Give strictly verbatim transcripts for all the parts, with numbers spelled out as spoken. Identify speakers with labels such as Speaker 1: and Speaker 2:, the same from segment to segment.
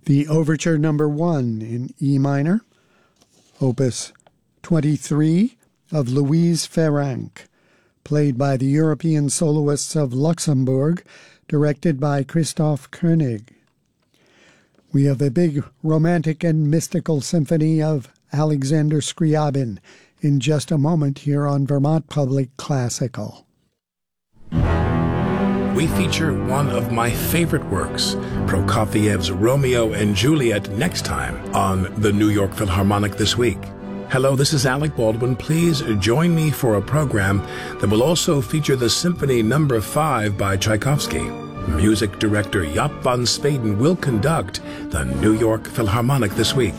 Speaker 1: The Overture Number One in E minor, Opus twenty-three of Louise Ferranc, played by the European Soloists of Luxembourg, directed by Christoph Koenig. We have a big romantic and mystical symphony of Alexander Scriabin in just a moment here on Vermont Public Classical.
Speaker 2: We feature one of my favorite works, Prokofiev's Romeo and Juliet, next time on the New York Philharmonic This Week. Hello, this is Alec Baldwin. Please join me for a program that will also feature the Symphony Number five by Tchaikovsky. Music director Jaap van Spaden will conduct the New York Philharmonic This Week.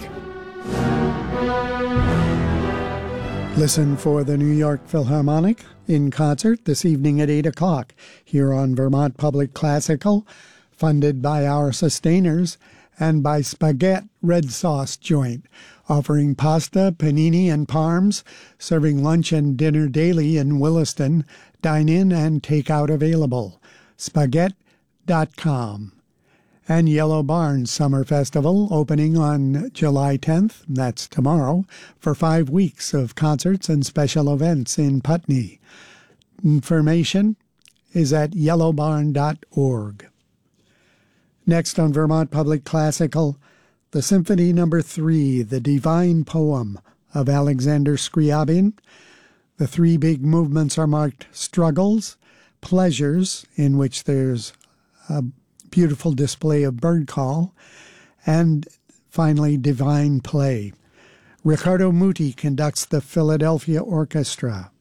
Speaker 1: Listen for the New York Philharmonic in concert this evening at eight o'clock here on Vermont Public Classical, funded by our sustainers and by Spaghetti Red Sauce Joint, offering pasta, panini, and parms, serving lunch and dinner daily in Williston, dine-in and take-out available. Spaghetti dot com. And Yellow Barn Summer Festival opening on July tenth, that's tomorrow, for five weeks of concerts and special events in Putney. Information is at yellow barn dot org. Next on Vermont Public Classical, the Symphony Number three, The Divine Poem of Alexander Scriabin. The three big movements are marked Struggles, Pleasures, in which there's a beautiful display of bird call, and finally Divine Play. Riccardo Muti conducts the Philadelphia Orchestra.